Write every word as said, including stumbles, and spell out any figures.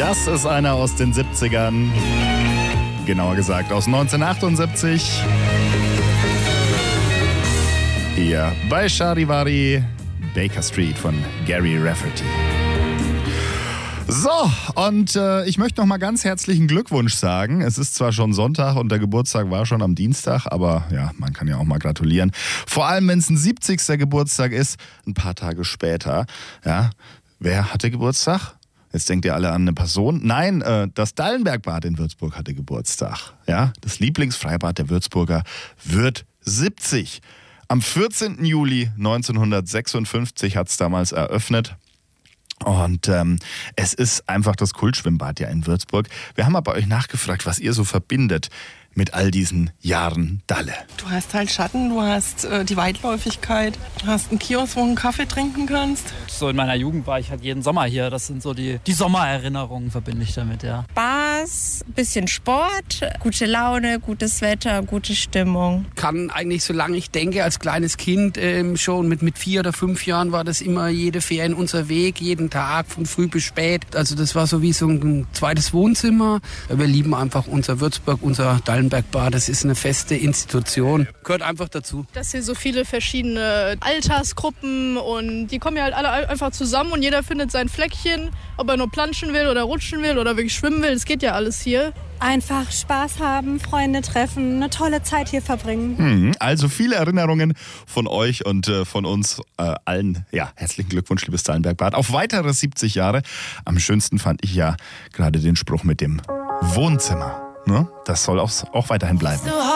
Das ist einer aus den siebzigern. Genauer gesagt aus neunzehnhundertachtundsiebzig. Hier bei Charivari, Baker Street von Gary Rafferty. So, und äh, ich möchte noch mal ganz herzlichen Glückwunsch sagen. Es ist zwar schon Sonntag und der Geburtstag war schon am Dienstag, aber ja, man kann ja auch mal gratulieren. Vor allem, wenn es ein siebzigster Geburtstag ist, ein paar Tage später. Ja, wer hatte Geburtstag? Jetzt denkt ihr alle an eine Person. Nein, äh, das Dallenbergbad in Würzburg hatte Geburtstag. Ja, das Lieblingsfreibad der Würzburger wird siebzig. Am vierzehnten Juli neunzehnhundertsechsundfünfzig hat es damals eröffnet. Und ähm, es ist einfach das Kultschwimmbad ja in Würzburg. Wir haben aber euch nachgefragt, was ihr so verbindet mit all diesen Jahren Dalle. Du hast halt Schatten, du hast äh, die Weitläufigkeit, du hast einen Kiosk, wo du einen Kaffee trinken kannst. So in meiner Jugend war ich halt jeden Sommer hier. Das sind so die, die Sommererinnerungen, verbinde ich damit, ja. Spaß, bisschen Sport, gute Laune, gutes Wetter, gute Stimmung. Kann eigentlich, solange ich denke, als kleines Kind ähm, schon mit, mit vier oder fünf Jahren war das immer jede Ferien unser Weg, jeden Tag von früh bis spät. Also das war so wie so ein zweites Wohnzimmer. Wir lieben einfach unser Würzburg, unser Dallenbergbad. Das ist eine feste Institution. Gehört einfach dazu. Dass hier so viele verschiedene Altersgruppen und die kommen ja halt alle einfach zusammen und jeder findet sein Fleckchen, ob er nur planschen will oder rutschen will oder wirklich schwimmen will. Das geht ja alles hier. Einfach Spaß haben, Freunde treffen, eine tolle Zeit hier verbringen. Hm, also viele Erinnerungen von euch und äh, von uns äh, allen. Ja, herzlichen Glückwunsch, liebes Dallenbergbad, auf weitere siebzig Jahre. Am schönsten fand ich ja gerade den Spruch mit dem Wohnzimmer. Ne? Das soll auch, auch weiterhin bleiben.